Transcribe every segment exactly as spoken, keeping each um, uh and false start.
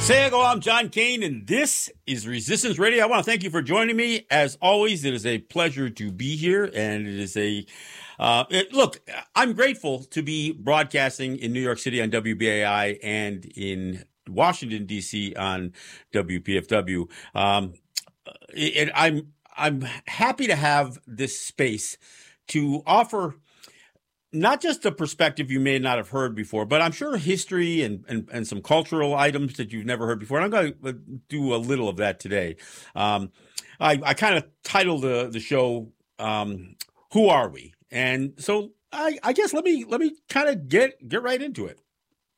Sayego, I'm John Kane, and this is Resistance Radio. I want to thank you for joining me. As always, it is a pleasure to be here, and it is a uh, it, look. I'm grateful to be broadcasting in New York City on W B A I and in Washington D C on W P F W. Um, and I'm I'm happy to have this space to offer not just a perspective you may not have heard before, but I'm sure history and, and, and some cultural items that you've never heard before. And I'm going to do a little of that today. Um, I, I kind of titled the, the show, um, Who Are We? And so I, I guess let me, let me kind of get, get right into it.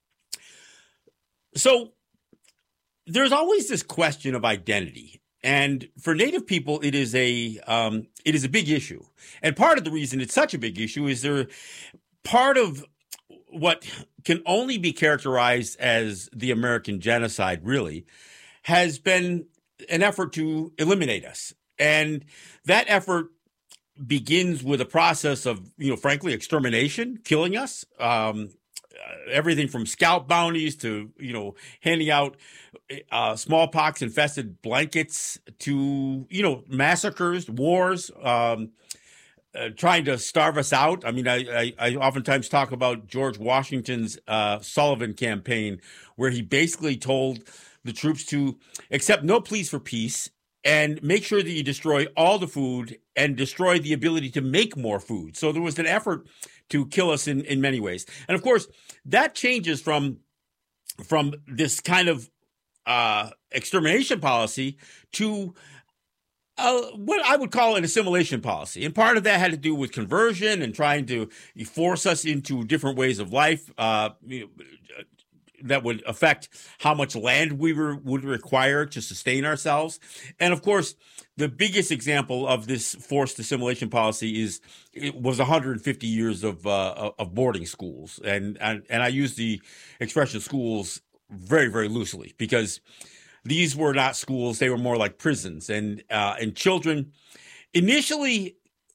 So there's always this question of identity. And for Native people, it is a um, it is a big issue. And part of the reason it's such a big issue is there part of what can only be characterized as the American genocide, really, has been an effort to eliminate us. And that effort begins with a process of, you know, frankly, extermination, killing us. Um, everything from scalp bounties to, you know, handing out uh, smallpox infested blankets to, you know, massacres, wars, um, uh, trying to starve us out. I mean, I, I, I oftentimes talk about George Washington's uh, Sullivan campaign, where he basically told the troops to accept no pleas for peace and make sure that you destroy all the food and destroy the ability to make more food. So there was an effort to kill us in, in many ways. And of course, that changes from, from this kind of uh, extermination policy to uh, what I would call an assimilation policy. And part of that had to do with conversion and trying to force us into different ways of life, uh, you know, that would affect how much land we were, would require to sustain ourselves. And of course, the biggest example of this forced assimilation policy is it was one hundred fifty years of uh, of boarding schools, and and and I use the expression schools very very loosely because these were not schools; they were more like prisons. And uh, and children initially,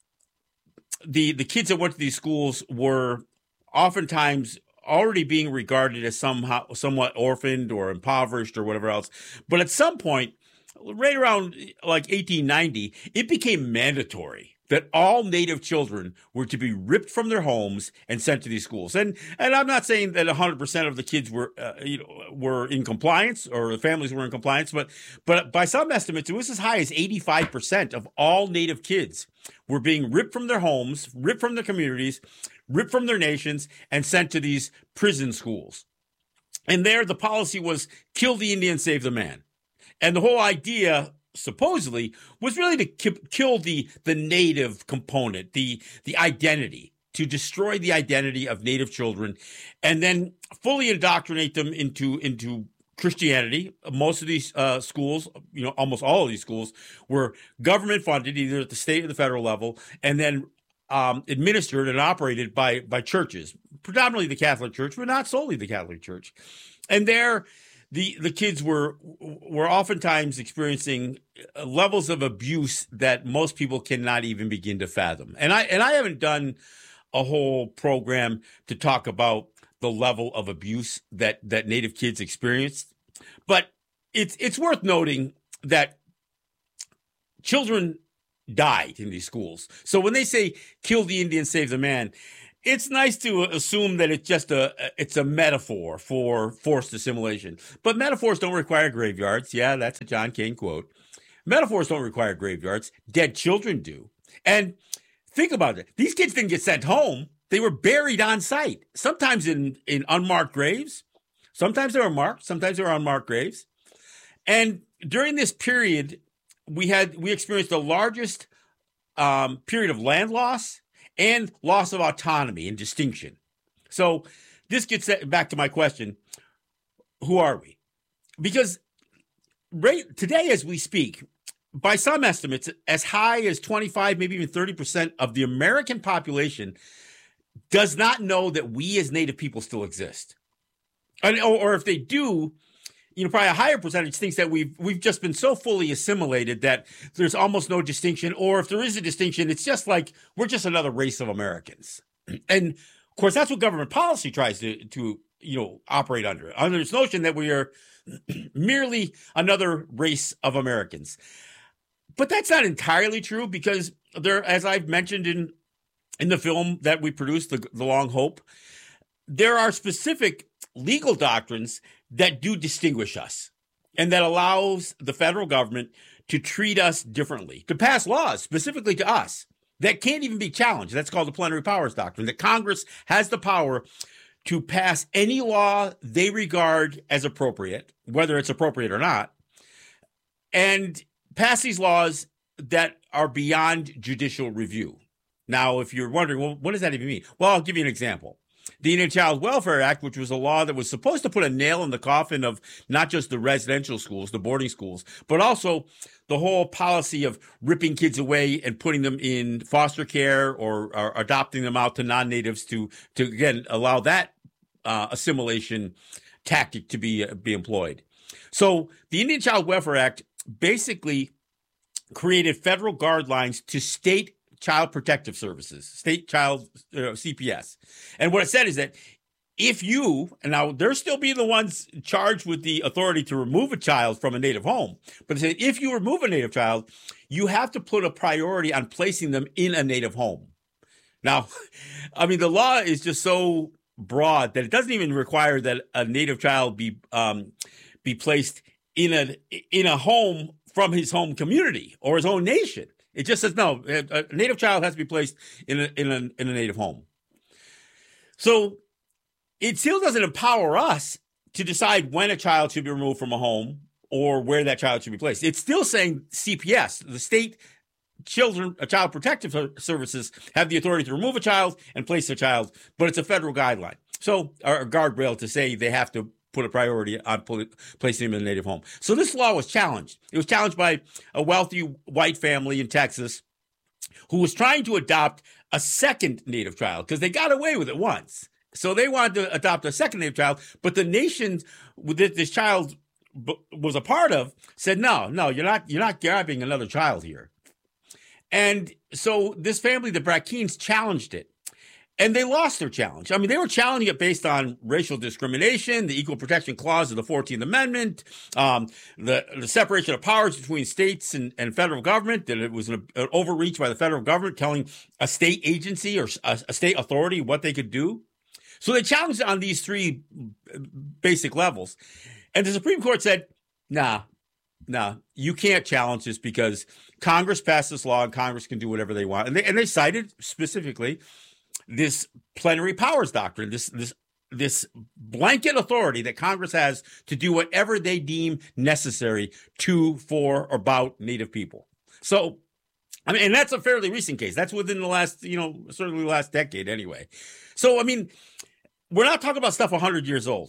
the the kids that went to these schools were oftentimes already being regarded as somehow somewhat orphaned or impoverished or whatever else. But at some point, right around like eighteen ninety, it became mandatory that all Native children were to be ripped from their homes and sent to these schools. And and I'm not saying that one hundred percent of the kids were uh, you know were in compliance or the families were in compliance, but but by some estimates, it was as high as eighty-five percent of all Native kids were being ripped from their homes, ripped from their communities, ripped from their nations, and sent to these prison schools. And there, the policy was kill the Indian, save the man. And the whole idea, supposedly, was really to ki- kill the, the Native component, the, the identity, to destroy the identity of Native children, and then fully indoctrinate them into, into Christianity. Most of these uh, schools, you know, almost all of these schools were government funded, either at the state or the federal level, and then um, administered and operated by by churches, predominantly the Catholic Church, but not solely the Catholic Church. And there, the the kids were were oftentimes experiencing levels of abuse that most people cannot even begin to fathom. And I and I haven't done a whole program to talk about the level of abuse that that Native kids experienced, but it's it's worth noting that children died in these schools. So when they say kill the Indian, save the man, it's nice to assume that it's just a it's a metaphor for forced assimilation. But metaphors don't require graveyards. Yeah, that's a John Kane quote. Metaphors don't require graveyards. Dead children do. And think about it. These kids didn't get sent home. They were buried on site, sometimes in, in unmarked graves. Sometimes they were marked. Sometimes they were unmarked graves. And during this period, we had we experienced the largest um, period of land loss and loss of autonomy and distinction. So this gets back to my question, who are we? Because right today as we speak, by some estimates, as high as twenty-five, maybe even thirty percent of the American population does not know that we as Native people still exist. And, or, or if they do, you know, probably a higher percentage thinks that we've we've just been so fully assimilated that there's almost no distinction. Or if there is a distinction, it's just like we're just another race of Americans. And of course, that's what government policy tries to to you know, operate under, under this notion that we are merely another race of Americans. But that's not entirely true, because there, as I've mentioned in in the film that we produced, The, the Long Hope, there are specific legal doctrines that do distinguish us and that allows the federal government to treat us differently, to pass laws specifically to us that can't even be challenged. That's called the plenary powers doctrine, that Congress has the power to pass any law they regard as appropriate, whether it's appropriate or not, and pass these laws that are beyond judicial review. Now, if you're wondering, well, what does that even mean? Well, I'll give you an example. The Indian Child Welfare Act, which was a law that was supposed to put a nail in the coffin of not just the residential schools, the boarding schools, but also the whole policy of ripping kids away and putting them in foster care or, or adopting them out to non-natives to, to again, allow that uh, assimilation tactic to be, uh, be employed. So the Indian Child Welfare Act basically created federal guidelines to state child protective services, state child uh, C P S. And what it said is that if you, and now they're still being the ones charged with the authority to remove a child from a native home, but it said if you remove a native child, you have to put a priority on placing them in a native home. Now, I mean, the law is just so broad that it doesn't even require that a native child be um, be placed in a in a home from his home community or his own nation. It just says, no, a native child has to be placed in a, in a, in a native home. So it still doesn't empower us to decide when a child should be removed from a home or where that child should be placed. It's still saying C P S, the state children, child protective services, have the authority to remove a child and place a child, but it's a federal guideline. So, or a guardrail to say they have to put a priority on placing him in a native home. So this law was challenged. It was challenged by a wealthy white family in Texas who was trying to adopt a second native child because they got away with it once. So they wanted to adopt a second native child, but the nation that this child was a part of said, no, no, you're not, you're not grabbing another child here. And so this family, the Brackens, challenged it. And they lost their challenge. I mean, they were challenging it based on racial discrimination, the Equal Protection Clause of the fourteenth Amendment, um, the, the separation of powers between states and, and federal government, that it was an, an overreach by the federal government telling a state agency or a, a state authority what they could do. So they challenged it on these three basic levels. And the Supreme Court said, nah, nah, you can't challenge this because Congress passed this law and Congress can do whatever they want. And they, and they cited specifically this plenary powers doctrine, this this this blanket authority that Congress has to do whatever they deem necessary to, for, or about Native people. So, I mean, and that's a fairly recent case. That's within the last, you know, certainly the last decade anyway. So, I mean, we're not talking about stuff one hundred years old.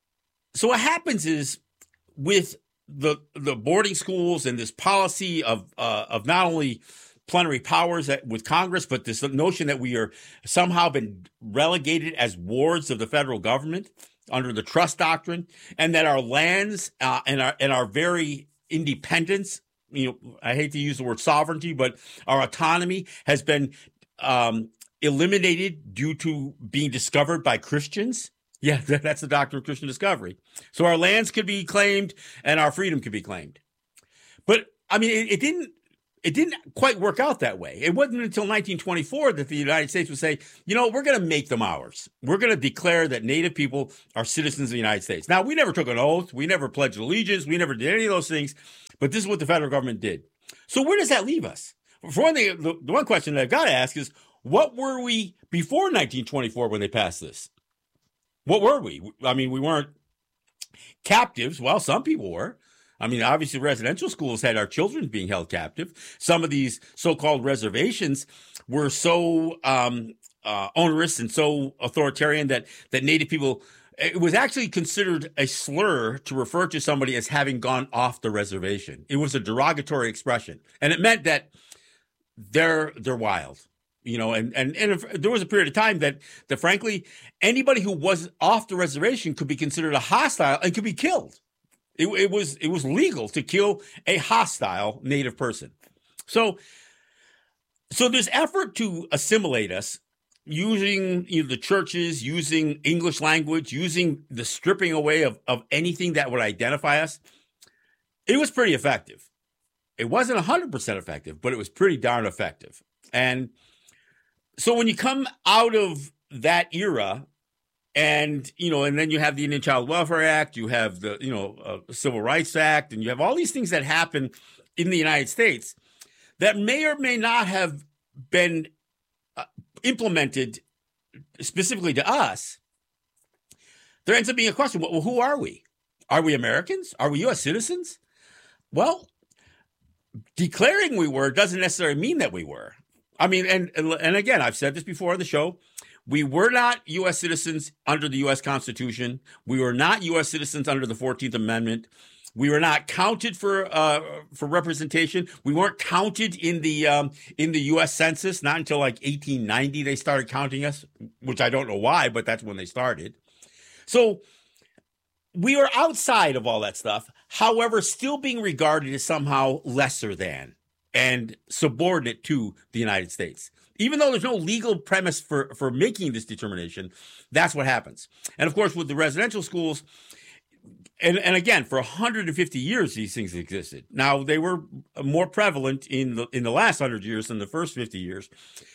So what happens is with the the boarding schools and this policy of uh, of not only plenary powers that, with Congress, but this notion that we are somehow been relegated as wards of the federal government under the trust doctrine, and that our lands uh, and our and our very independence, you know, I hate to use the word sovereignty, but our autonomy has been um, eliminated due to being discovered by Christians. Yeah, that's the doctrine of Christian discovery. So our lands could be claimed and our freedom could be claimed. But I mean, it, it didn't. It didn't quite work out that way. It wasn't until nineteen twenty-four that the United States would say, you know, we're going to make them ours. We're going to declare that Native people are citizens of the United States. Now, we never took an oath. We never pledged allegiance. We never did any of those things. But this is what the federal government did. So where does that leave us? For one thing, the, the one question that I've got to ask is, what were we before nineteen twenty-four when they passed this? What were we? I mean, we weren't captives. Well, some people were. I mean, obviously, residential schools had our children being held captive. Some of these so-called reservations were so um, uh, onerous and so authoritarian that that Native people, it was actually considered a slur to refer to somebody as having gone off the reservation. It was a derogatory expression, and it meant that they're they're wild. You know, and, and, and if, there was a period of time that, that, frankly, anybody who was off the reservation could be considered a hostile and could be killed. It, it was it was legal to kill a hostile Native person. So, so this effort to assimilate us using you know, the churches, using English language, using the stripping away of, of anything that would identify us, it was pretty effective. It wasn't one hundred percent effective, but it was pretty darn effective. And so when you come out of that era, and, you know, and then you have the Indian Child Welfare Act, you have the, you know, uh, Civil Rights Act, and you have all these things that happen in the United States that may or may not have been uh, implemented specifically to us. There ends up being a question, well, who are we? Are we Americans? Are we U S citizens? Well, declaring we were doesn't necessarily mean that we were. I mean, and and again, I've said this before on the show. We were not U S citizens under the U S Constitution. We were not U S citizens under the fourteenth Amendment. We were not counted for uh, for representation. We weren't counted in the um, in the U S Census. Not until like eighteen ninety they started counting us, which I don't know why, but that's when they started. So we were outside of all that stuff. However, still being regarded as somehow lesser than and subordinate to the United States. Even though there's no legal premise for, for making this determination, that's what happens. And of course, with the residential schools, and, and again, for one hundred fifty years, these things existed. Now, they were more prevalent in the, in the last one hundred years than the first fifty years.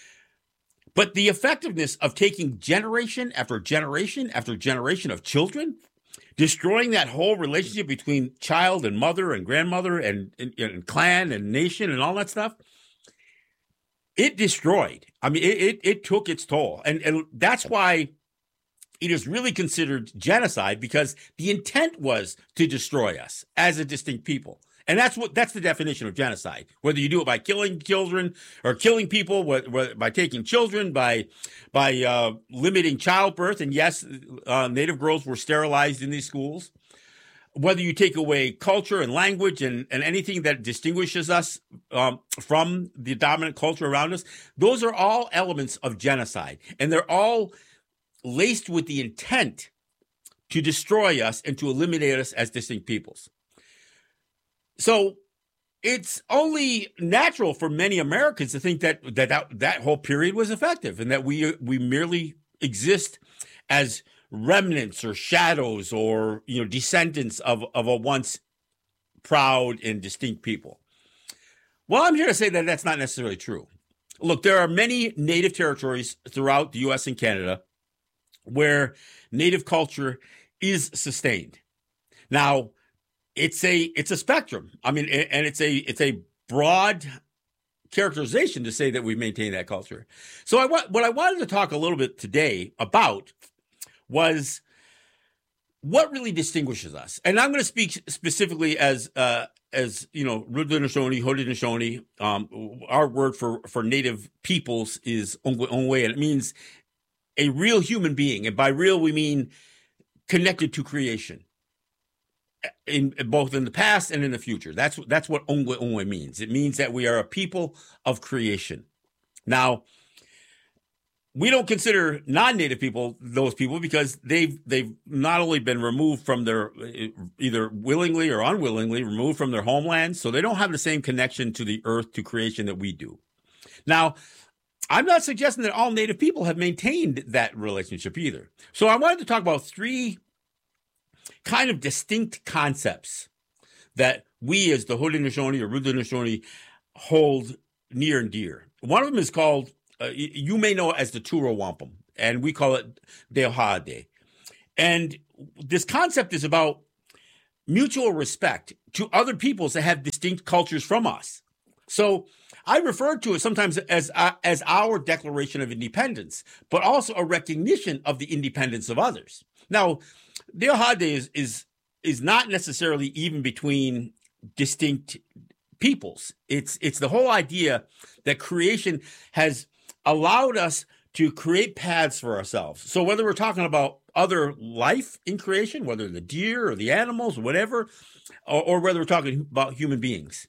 But the effectiveness of taking generation after generation after generation of children, destroying that whole relationship between child and mother and grandmother and, and, and clan and nation and all that stuff, it destroyed. I mean, it, it, it took its toll. And, and that's why it is really considered genocide, because the intent was to destroy us as a distinct people. And that's what that's the definition of genocide. Whether you do it by killing children or killing people, whether, by taking children, by by uh, limiting childbirth. And yes, uh, Native girls were sterilized in these schools. Whether you take away culture and language and, and anything that distinguishes us um, from the dominant culture around us, those are all elements of genocide. And they're all laced with the intent to destroy us and to eliminate us as distinct peoples. So it's only natural for many Americans to think that that, that, that whole period was effective and that we we merely exist as remnants or shadows or, you know, descendants of, of a once proud and distinct people. Well, I'm here to say that that's not necessarily true. Look, there are many native territories throughout the U S and Canada where native culture is sustained. Now, it's a it's a spectrum. I mean, and it's a it's a broad characterization to say that we maintain that culture. So I what I wanted to talk a little bit today about was what really distinguishes us. And I'm going to speak specifically as, uh, as you know, Haudenosaunee, Haudenosaunee. Um, our word for, for native peoples is Ongwe, and it means a real human being. And by real, we mean connected to creation, in both in the past and in the future. That's, that's what Ongwe Ongwe means. It means that we are a people of creation. Now, we don't consider non-native people those people because they've they've not only been removed from their, either willingly or unwillingly removed from their homelands, so they don't have the same connection to the earth, to creation that we do. Now, I'm not suggesting that all native people have maintained that relationship either. So I wanted to talk about three kind of distinct concepts that we as the Haudenosaunee or Haudenosaunee hold near and dear. One of them is called Uh, you may know it as the Turo Wampum, and we call it Deohade. And this concept is about mutual respect to other peoples that have distinct cultures from us. So I refer to it sometimes as, uh, as our Declaration of Independence, but also a recognition of the independence of others. Now, Deohade is, is, is not necessarily even between distinct peoples. It's, it's the whole idea that creation has allowed us to create paths for ourselves. So whether we're talking about other life in creation, whether the deer or the animals, or whatever, or, or whether we're talking about human beings,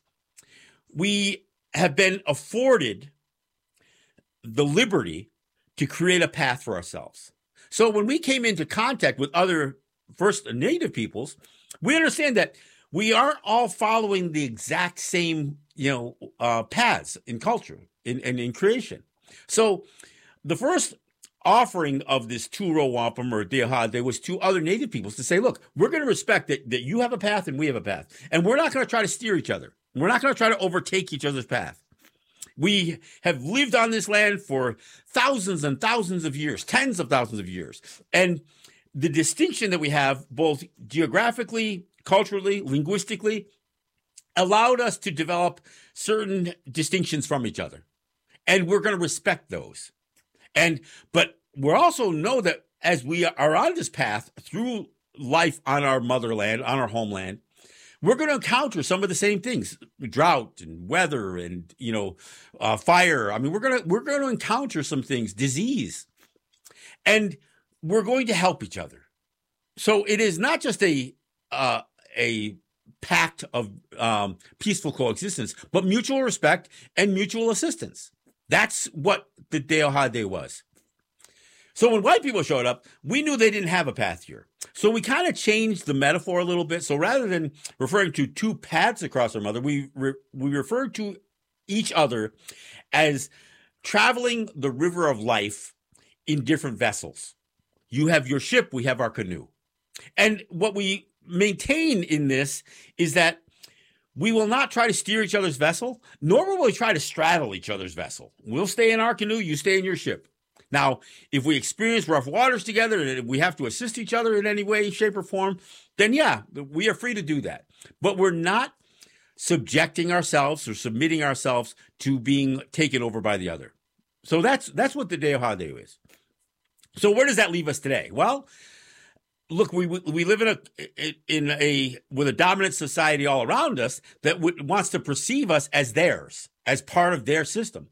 we have been afforded the liberty to create a path for ourselves. So when we came into contact with other first native peoples, we understand that we aren't all following the exact same, you know, uh, paths in culture, in, in, in creation. So the first offering of this Turo Wampum or Deohade was to other Native peoples to say, look, we're going to respect that, that you have a path and we have a path. And we're not going to try to steer each other. We're not going to try to overtake each other's path. We have lived on this land for thousands and thousands of years, tens of thousands of years. And the distinction that we have, both geographically, culturally, linguistically, allowed us to develop certain distinctions from each other. And we're going to respect those. And but we also know that as we are on this path through life on our motherland, on our homeland, we're going to encounter some of the same things: drought and weather and, you know, uh, fire. I mean, we're going to we're going to encounter some things, disease, and we're going to help each other. So it is not just a uh, a pact of um, peaceful coexistence, but mutual respect and mutual assistance. That's what the Deohade was. So when white people showed up, we knew they didn't have a path here. So we kind of changed the metaphor a little bit. So rather than referring to two paths across our mother, we re- we referred to each other as traveling the river of life in different vessels. You have your ship, we have our canoe. And what we maintain in this is that we will not try to steer each other's vessel, nor will we try to straddle each other's vessel. We'll stay in our canoe, you stay in your ship. Now, if we experience rough waters together and we have to assist each other in any way, shape, or form, then yeah, we are free to do that. But we're not subjecting ourselves or submitting ourselves to being taken over by the other. So that's that's what the Deohade is. So where does that leave us today? Well, look, we we live in a in a with a dominant society all around us that w- wants to perceive us as theirs, as part of their system.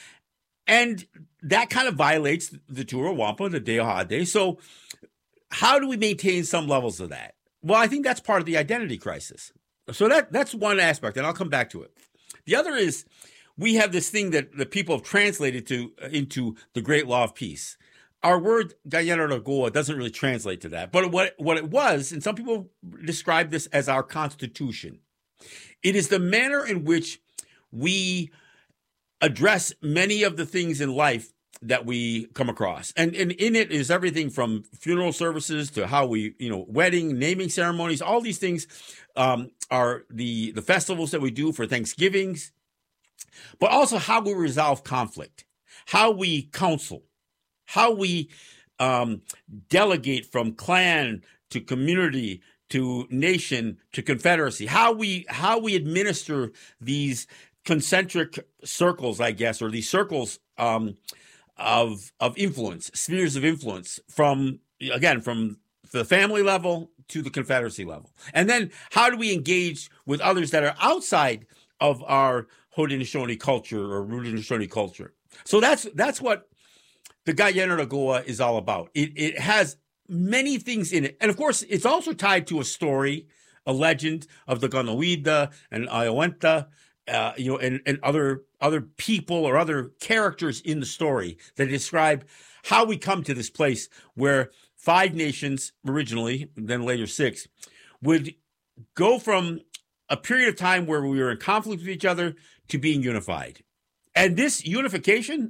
And that kind of violates the Turo Wampum, the Deohade. So how do we maintain some levels of that? Well, I think that's part of the identity crisis. So that that's one aspect, and I'll come back to it. The other is we have this thing that the people have translated to into the Great Law of Peace. Our word Gayanaragoa doesn't really translate to that. But what, what it was, and some people describe this as our Constitution, it is the manner in which we address many of the things in life that we come across. And, and in it is everything from funeral services to how we, you know, wedding, naming ceremonies, all these things um, are the, the festivals that we do for Thanksgivings, but also how we resolve conflict, how we counsel, how we um, delegate from clan to community to nation to confederacy, how we how we administer these concentric circles, I guess, or these circles um, of of influence, spheres of influence from, again, from the family level to the confederacy level. And then how do we engage with others that are outside of our Haudenosaunee culture or Haudenosaunee culture? So that's that's what the Gayanaragoa is all about. It it has many things in it. And of course, it's also tied to a story, a legend of the Ganoida and Iowenta, uh, you know, and, and other other people or other characters in the story that describe how we come to this place where five nations originally, then later six, would go from a period of time where we were in conflict with each other to being unified. And this unification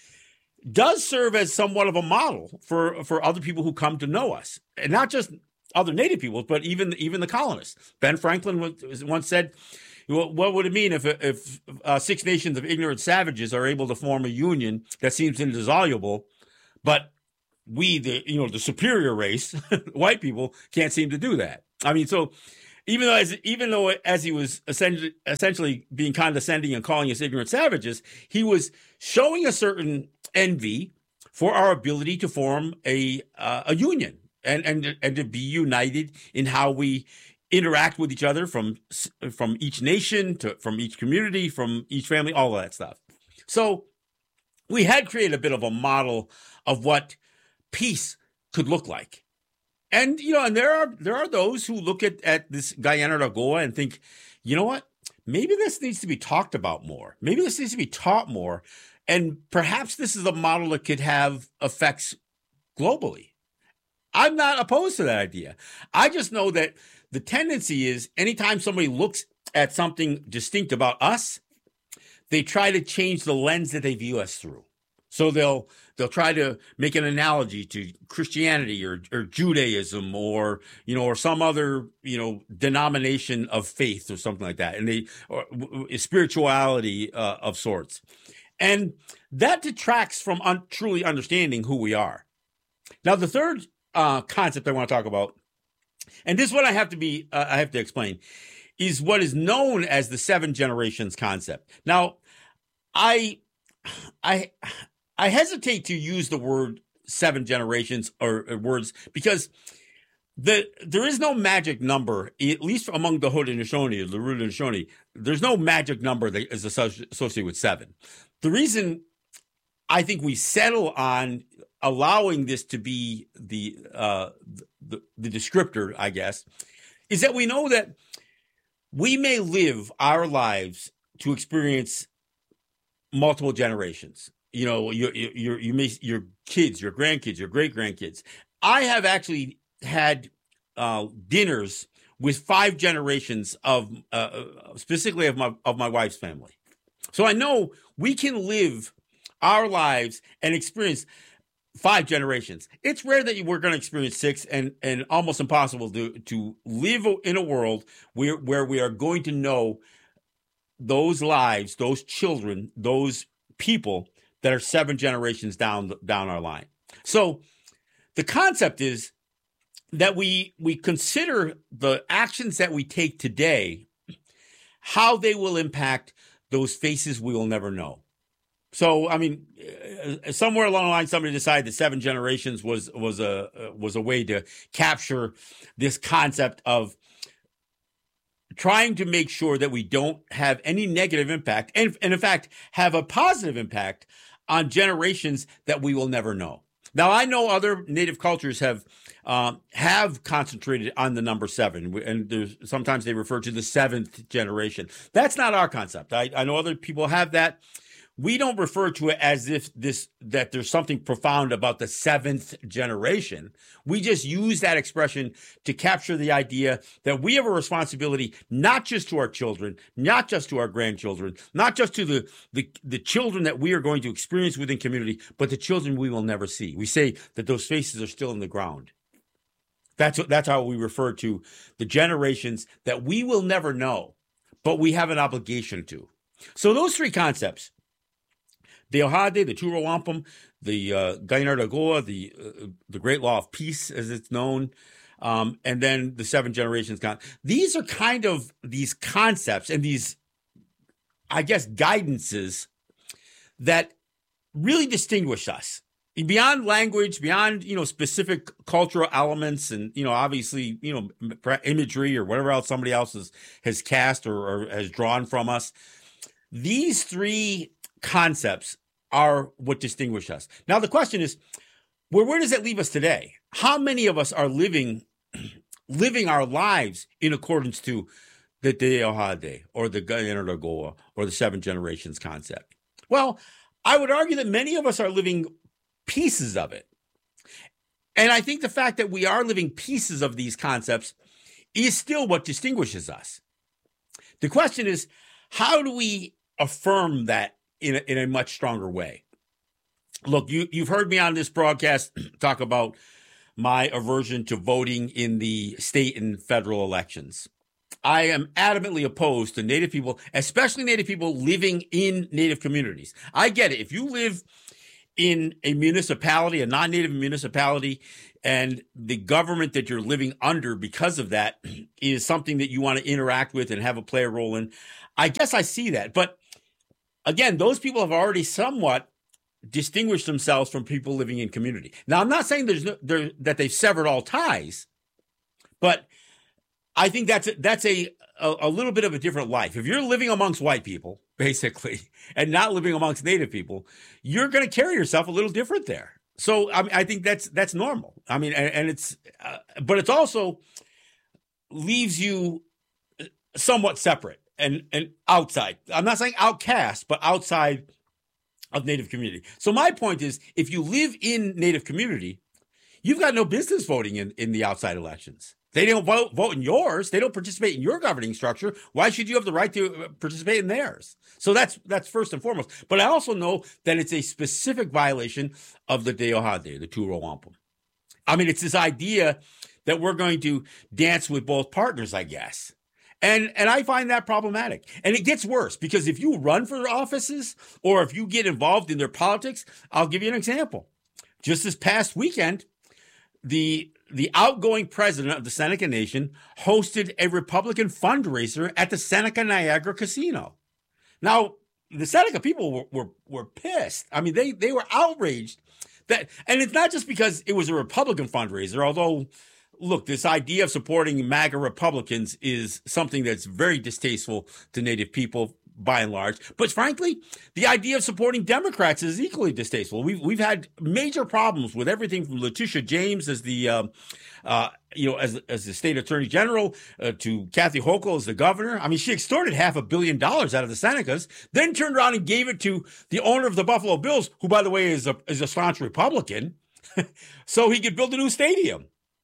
does serve as somewhat of a model for, for other people who come to know us, and not just other Native peoples, but even even the colonists. Ben Franklin was, once said, well, "What would it mean if if uh, six nations of ignorant savages are able to form a union that seems indissoluble, but we, the you know the superior race, white people, can't seem to do that?" I mean, so even though as even though as he was essentially essentially being condescending and calling us ignorant savages, he was showing a certain envy for our ability to form a uh, a union and and and to be united in how we interact with each other from from each nation to from each community, from each family, all of that stuff. So we had created a bit of a model of what peace could look like. And you know, and there are there are those who look at at this Gayanaragoa and think, you know what, maybe this needs to be talked about more. Maybe this needs to be taught more. And perhaps this is a model that could have effects globally. I'm not opposed to that idea. I just know that the tendency is anytime somebody looks at something distinct about us, they try to change the lens that they view us through. So they'll they'll try to make an analogy to Christianity or, or Judaism or you know or some other you know denomination of faith or something like that, and they or, or spirituality uh, of sorts, and that detracts from un- truly understanding who we are. Now, the third uh, concept I want to talk about, and this one I have to be uh, I have to explain, is what is known as the seven generations concept. Now, I I. I hesitate to use the word seven generations or, or words because the there is no magic number, at least among the Haudenosaunee, the Haudenosaunee. There's no magic number that is associated with seven. The reason I think we settle on allowing this to be the uh, the, the descriptor, I guess, is that we know that we may live our lives to experience multiple generations. You know, your your you may your kids, your grandkids, your great grandkids. I have actually had uh, dinners with five generations of uh, specifically of my of my wife's family. So I know we can live our lives and experience five generations. It's rare that we're going to experience six, and and almost impossible to to live in a world where where we are going to know those lives, those children, those people that are seven generations down down our line. So the concept is that we we consider the actions that we take today, how they will impact those faces we will never know. So, I mean, somewhere along the line, somebody decided that seven generations was was a was a way to capture this concept of trying to make sure that we don't have any negative impact, and, and in fact, have a positive impact on generations that we will never know. Now, I know other Native cultures have um, have concentrated on the number seven, and there's, sometimes they refer to the seventh generation. That's not our concept. I, I know other people have that. We don't refer to it as if this that there's something profound about the seventh generation. We just use that expression to capture the idea that we have a responsibility not just to our children, not just to our grandchildren, not just to the, the, the children that we are going to experience within community, but the children we will never see. We say that those faces are still in the ground. That's that's how we refer to the generations that we will never know, but we have an obligation to. So those three concepts, the Ohade, the Turo Wampum, the uh, Gainardagoa, the uh, the Great Law of Peace, as it's known, um, and then the Seven Generations. Con- these are kind of these concepts and these, I guess, guidances that really distinguish us. Beyond language, beyond, you know, specific cultural elements and, you know, obviously, you know, imagery or whatever else somebody else has, has cast or, or has drawn from us, these three concepts are what distinguish us. Now, the question is, well, where does that leave us today? How many of us are living living our lives in accordance to the Te Ohade or the Gainardagoa or the Seven Generations concept? Well, I would argue that many of us are living pieces of it. And I think the fact that we are living pieces of these concepts is still what distinguishes us. The question is, how do we affirm that in a, in a much stronger way? Look, you, you've heard me on this broadcast talk about my aversion to voting in the state and federal elections. I am adamantly opposed to Native people, especially Native people living in Native communities. I get it. If you live in a municipality, a non-Native municipality, and the government that you're living under because of that is something that you want to interact with and have a play a role in, I guess I see that. But again, those people have already somewhat distinguished themselves from people living in community. Now, I'm not saying there's no, there, that they've severed all ties, but I think that's a, that's a, a a little bit of a different life. If you're living amongst white people, basically, and not living amongst Native people, you're going to carry yourself a little different there. So I mean, I think that's that's normal. I mean, and, and it's, uh, but it's also leaves you somewhat separate and and outside. I'm not saying outcast, but outside of Native community. So my point is, if you live in Native community, you've got no business voting in, in the outside elections. They don't vote vote in yours. They don't participate in your governing structure. Why should you have the right to participate in theirs? So that's that's first and foremost. But I also know that it's a specific violation of the Deo Hade, the Turo Wampum. I mean, it's this idea that we're going to dance with both partners, I guess. And and I find that problematic. And it gets worse because if you run for offices or if you get involved in their politics, I'll give you an example. Just this past weekend, the the outgoing president of the Seneca Nation hosted a Republican fundraiser at the Seneca Niagara Casino. Now, the Seneca people were, were, were pissed. I mean, they, they were outraged. That, and it's not just because it was a Republican fundraiser, although, look, this idea of supporting MAGA Republicans is something that's very distasteful to Native people by and large. But frankly, the idea of supporting Democrats is equally distasteful. We've we've had major problems with everything from Letitia James as the um, uh, you know as as the state attorney general uh, to Kathy Hochul as the governor. I mean, she extorted half a billion dollars out of the Senecas, then turned around and gave it to the owner of the Buffalo Bills, who, by the way, is a is a staunch Republican, so he could build a new stadium.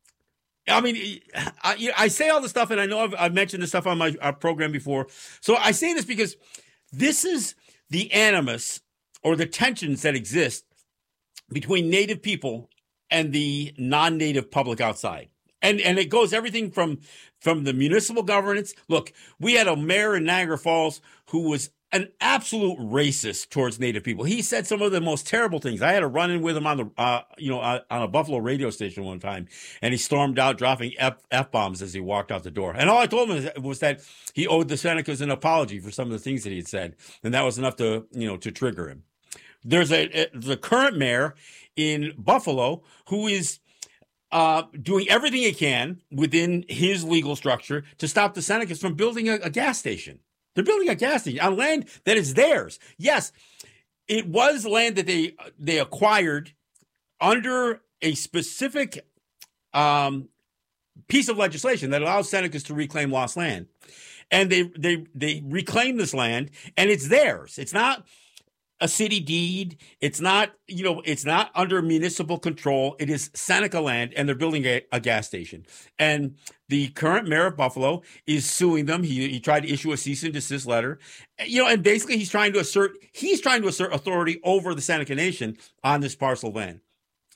I mean, I, I say all this stuff, and I know I've, I've mentioned this stuff on my our program before. So I say this because this is the animus or the tensions that exist between Native people and the non-Native public outside. And and it goes everything from, from the municipal governance. Look, we had a mayor in Niagara Falls who was an absolute racist towards Native people. He said some of the most terrible things. I had a run-in with him on the, uh, you know, uh, on a Buffalo radio station one time, and he stormed out dropping F- F-bombs as he walked out the door. And all I told him was that he owed the Senecas an apology for some of the things that he had said, and that was enough to, you know, to trigger him. There's a, a the current mayor in Buffalo who is uh, doing everything he can within his legal structure to stop the Senecas from building a, a gas station. They're building a gas station on land that is theirs. Yes, it was land that they they acquired under a specific um, piece of legislation that allows Senecas to reclaim lost land. And they they they reclaim this land, and it's theirs. It's not a city deed. It's not, you know, it's not under municipal control. It is Seneca land, and they're building a, a gas station. And the current mayor of Buffalo is suing them. He he tried to issue a cease and desist letter, you know, and basically he's trying to assert he's trying to assert authority over the Seneca Nation on this parcel of land.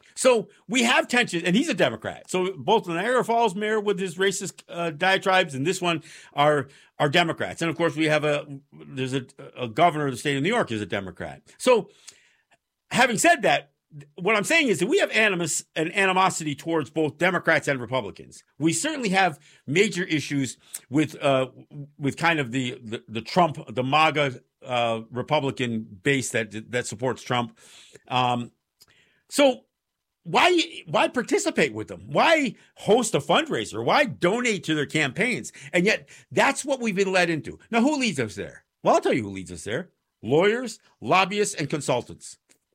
So we have tension, and he's a Democrat. So both the Niagara Falls mayor with his racist uh, diatribes and this one are are Democrats. And of course, we have a there's a, a governor of the state of New York is a Democrat. So having said that, what I'm saying is that we have animus and animosity towards both Democrats and Republicans. We certainly have major issues with uh, with kind of the, the the Trump, the MAGA uh, Republican base that that supports Trump. Um, so. Why why participate with them? Why host a fundraiser? Why donate to their campaigns? And yet that's what we've been led into. Now, who leads us there? Well, I'll tell you who leads us there. Lawyers, lobbyists, and consultants.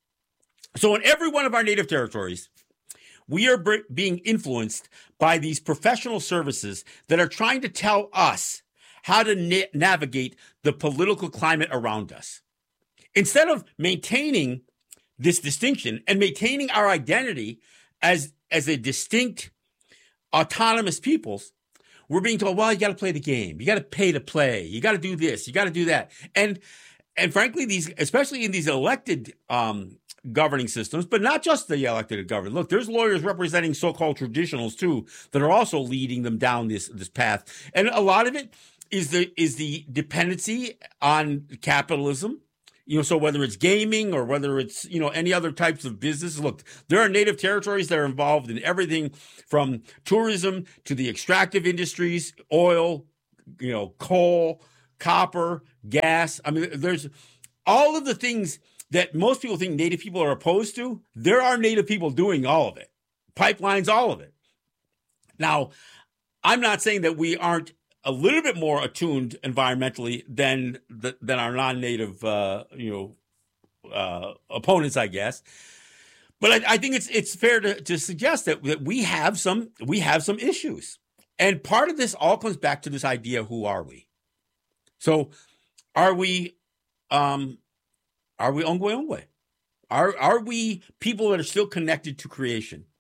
So in every one of our native territories, we are b- being influenced by these professional services that are trying to tell us how to na- navigate the political climate around us. Instead of maintaining this distinction and maintaining our identity as, as a distinct, autonomous peoples, we're being told, well, you got to play the game. You got to pay to play. You got to do this. You got to do that. And, and frankly, these, especially in these elected, um, governing systems, but not just the elected government. Look, there's lawyers representing so-called traditionals too, that are also leading them down this, this path. And a lot of it is the, is the dependency on capitalism. You know, so whether it's gaming or whether it's, you know, any other types of business, look, there are native territories that are involved in everything from tourism to the extractive industries, oil, you know, coal, copper, gas. I mean, there's all of the things that most people think native people are opposed to. There are native people doing all of it. Pipelines, all of it. Now, I'm not saying that we aren't a little bit more attuned environmentally than the, than our non-native, uh, you know, uh, opponents, I guess. But I, I think it's it's fair to, to suggest that, that we have some we have some issues, and part of this all comes back to this idea: who are we? So, are we, um, are we Ongwe Ongwe? Are are we people that are still connected to creation?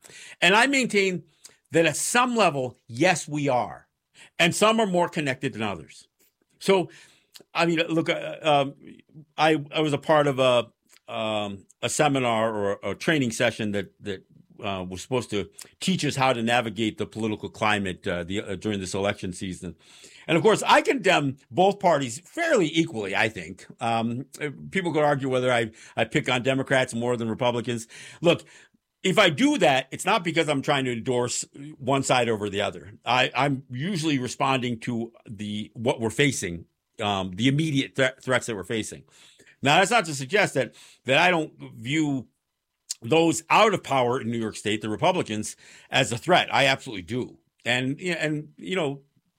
And I maintain that at some level, yes, we are. And some are more connected than others. So, I mean, look, uh, um, I I was a part of a um, a seminar or a training session that that uh, was supposed to teach us how to navigate the political climate uh, the, uh, during this election season. And of course, I condemn both parties fairly equally, I think. Um, people could argue whether I, I pick on Democrats more than Republicans. Look, if I do that, it's not because I'm trying to endorse one side over the other. I, I'm usually responding to the what we're facing, um, the immediate th- threats that we're facing. Now, that's not to suggest that that I don't view those out of power in New York State, the Republicans, as a threat. I absolutely do. And, and you know,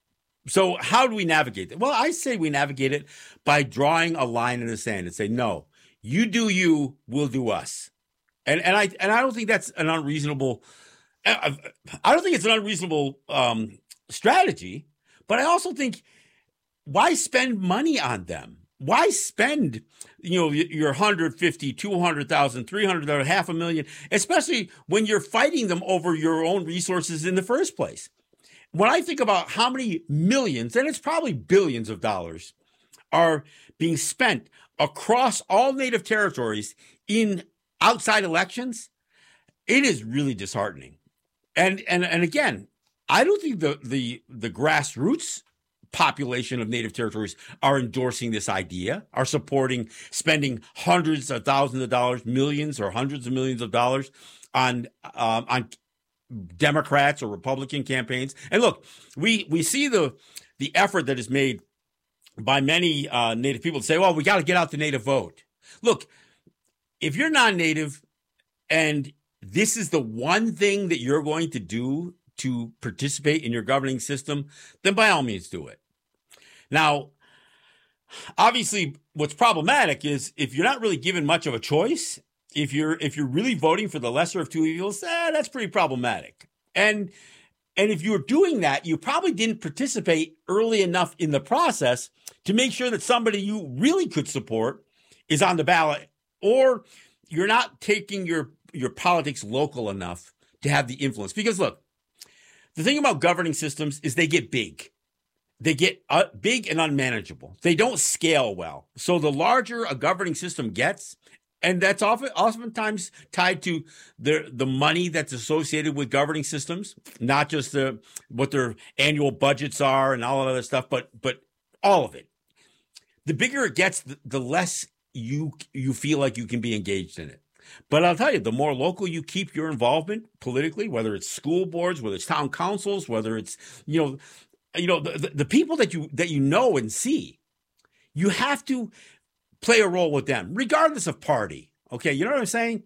so how do we navigate it? Well, I say we navigate it by drawing a line in the sand and say, no, you do you, we'll do us. And and I and I don't think that's an unreasonable. I don't think it's an unreasonable um, strategy, but I also think why spend money on them? Why spend, you know, your one hundred fifty, two hundred thousand, three hundred thousand, half a million, especially when you're fighting them over your own resources in the first place? When I think about how many millions, and it's probably billions of dollars, are being spent across all native territories in outside elections, it is really disheartening. And and and again, I don't think the the the grassroots population of native territories are endorsing this idea, are supporting spending hundreds of thousands of dollars, millions or hundreds of millions of dollars on um, on Democrats or Republican campaigns. And look, we we see the the effort that is made by many uh, Native people to say, well, we got to get out the Native vote. Look, if you're non-Native and this is the one thing that you're going to do to participate in your governing system, then by all means do it. Now, obviously, what's problematic is if you're not really given much of a choice, if you're if you're really voting for the lesser of two evils, eh, that's pretty problematic. And and if you're doing that, you probably didn't participate early enough in the process to make sure that somebody you really could support is on the ballot, or you're not taking your your politics local enough to have the influence. Because look, the thing about governing systems is they get big. They get uh, big and unmanageable. They don't scale well. So the larger a governing system gets, and that's often oftentimes tied to the the money that's associated with governing systems, not just the what their annual budgets are and all that other stuff, but but all of it. The bigger it gets, the, the less you you feel like you can be engaged in it. But I'll tell you, the more local you keep your involvement politically, whether it's school boards, whether it's town councils, whether it's you know, you know the, the people that you that you know and see, you have to play a role with them, regardless of party. Okay, you know what I'm saying?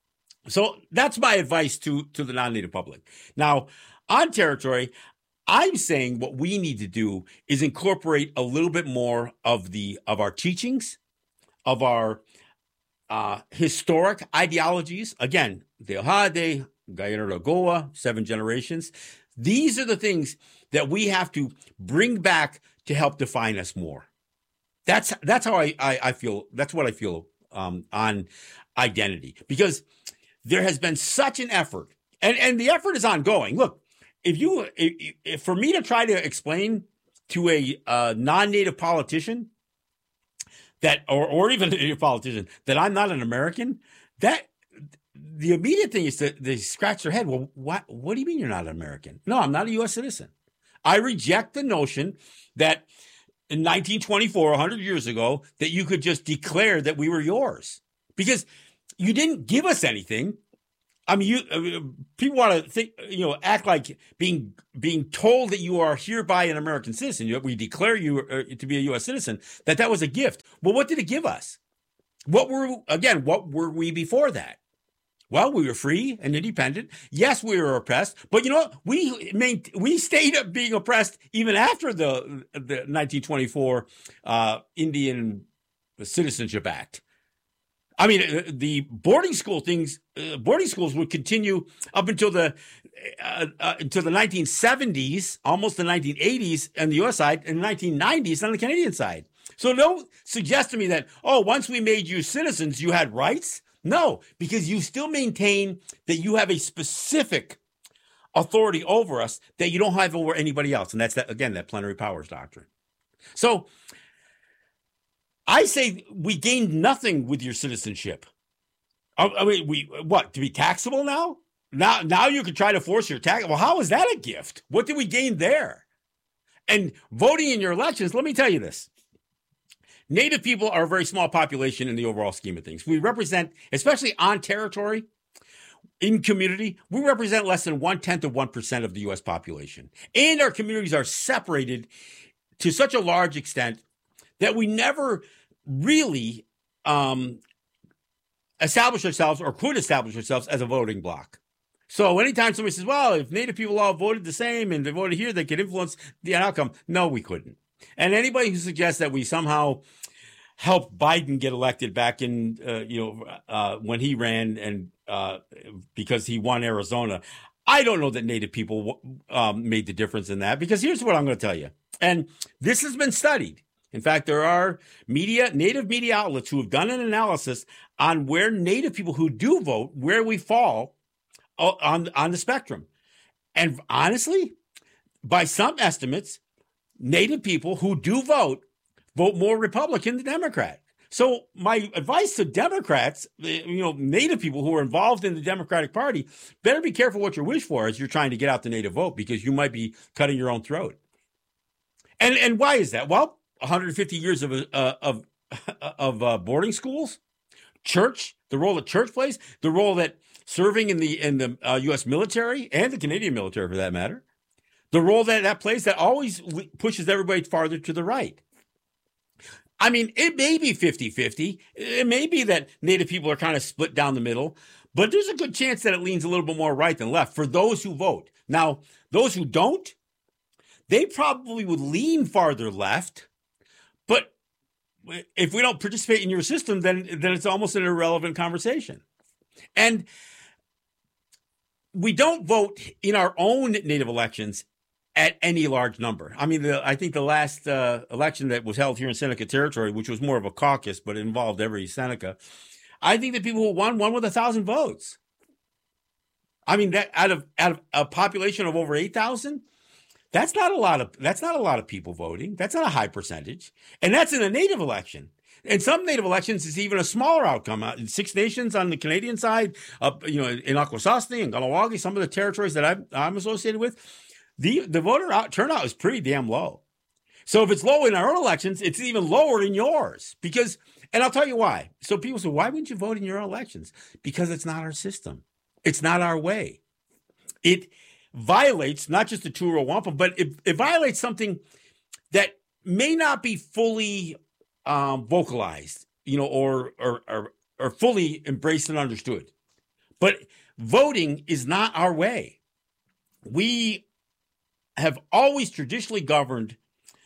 So that's my advice to to the non-Native public. Now, on territory, I'm saying what we need to do is incorporate a little bit more of the of our teachings, of our uh, historic ideologies. Again, the Ohade, Gairagoa, seven generations. These are the things that we have to bring back to help define us more. That's that's how I I, I feel. That's what I feel um, on identity, because there has been such an effort, and and the effort is ongoing. Look. If you, if, if for me to try to explain to a uh, non-native politician that, or or even a native politician that I'm not an American, that the immediate thing is that they scratch their head. Well, what what do you mean you're not an American? No, I'm not a U S citizen. I reject the notion that in nineteen twenty-four, one hundred years ago, that you could just declare that we were yours, because you didn't give us anything. I mean, you uh, people want to think, you know, act like being being told that you are hereby an American citizen, you, we declare you uh, to be a U S citizen, that that was a gift. Well, what did it give us? What were, again, what were we before that? Well, we were free and independent. Yes, we were oppressed, but you know what? We main, we stayed up being oppressed even after the the nineteen twenty-four uh, Indian Citizenship Act. I mean, the boarding school things, uh, boarding schools would continue up until the uh, uh, until the nineteen seventies, almost the nineteen eighties on the U S side, and the nineteen nineties on the Canadian side. So don't suggest to me that, oh, once we made you citizens, you had rights. No, because you still maintain that you have a specific authority over us that you don't have over anybody else. And that's, that again, that plenary powers doctrine. So I say we gained nothing with your citizenship. I, I mean, we what, to be taxable now? Now, now you can try to force your tax. Well, how is that a gift? What did we gain there? And voting in your elections, let me tell you this. Native people are a very small population in the overall scheme of things. We represent, especially on territory, in community, we represent less than one-tenth of one percent of the U S population. And our communities are separated to such a large extent that we never really um, establish ourselves or could establish ourselves as a voting bloc. So anytime somebody says, well, if Native people all voted the same and they voted here, they could influence the outcome. No, we couldn't. And anybody who suggests that we somehow helped Biden get elected back in, uh, you know, uh, when he ran and uh, because he won Arizona, I don't know that Native people um, made the difference in that, because here's what I'm going to tell you. And this has been studied. In fact, there are media, Native media outlets who have done an analysis on where Native people who do vote, where we fall on, on the spectrum. And honestly, by some estimates, Native people who do vote, vote more Republican than Democrat. So my advice to Democrats, you know, Native people who are involved in the Democratic Party, better be careful what you wish for as you're trying to get out the Native vote, because you might be cutting your own throat. And and why is that? Well, one hundred fifty years of uh, of of uh, boarding schools, church, the role that church plays, the role that serving in the in the uh, U S military and the Canadian military, for that matter, the role that that plays that always pushes everybody farther to the right. I mean, it may be fifty-fifty. It may be that Native people are kind of split down the middle, but there's a good chance that it leans a little bit more right than left for those who vote. Now, those who don't, they probably would lean farther left, but if we don't participate in your system, then, then it's almost an irrelevant conversation. And we don't vote in our own Native elections at any large number. I mean, the, I think the last uh, election that was held here in Seneca Territory, which was more of a caucus, but it involved every Seneca, I think the people who won, won with a thousand votes. I mean, that out of out of a population of over eight thousand, that's not a lot of that's not a lot of people voting. That's not a high percentage, and that's in a Native election. In some Native elections, it's even a smaller outcome. Uh, Six Nations on the Canadian side, uh, you know, in Akwesasne and Kahnawake, some of the territories that I'm, I'm associated with, the the voter out, turnout is pretty damn low. So if it's low in our own elections, it's even lower in yours. Because, and I'll tell you why. So people say, why wouldn't you vote in your own elections? Because it's not our system. It's not our way. It violates not just the Truro Wampum, but it, it violates something that may not be fully um, vocalized, you know, or, or or or fully embraced and understood. But voting is not our way. We have always traditionally governed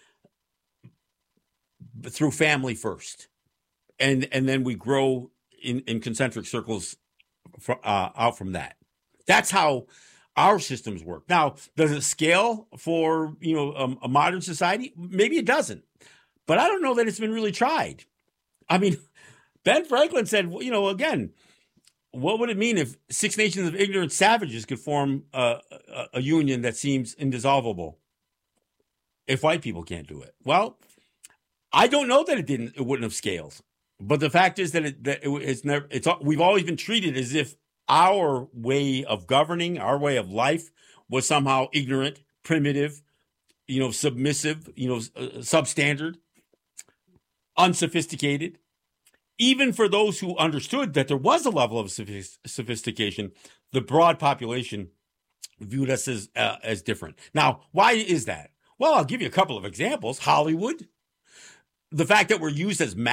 through family first, and and then we grow in, in concentric circles for, uh, out from that. That's how our systems work. Now, does it scale for, you know, um, a modern society? Maybe it doesn't, but I don't know that it's been really tried. I mean, Ben Franklin said, you know, again, what would it mean if six nations of ignorant savages could form a, a, a union that seems indissoluble if white people can't do it? Well, I don't know that it didn't. It wouldn't have scaled. But the fact is that, it, that it, it's never. It's we've always been treated as if our way of governing, our way of life, was somehow ignorant, primitive, you know, submissive, you know, uh, substandard, unsophisticated. Even for those who understood that there was a level of sophistication, the broad population viewed us as uh, as different. Now, why is that? Well, I'll give you a couple of examples. Hollywood, the fact that we're used as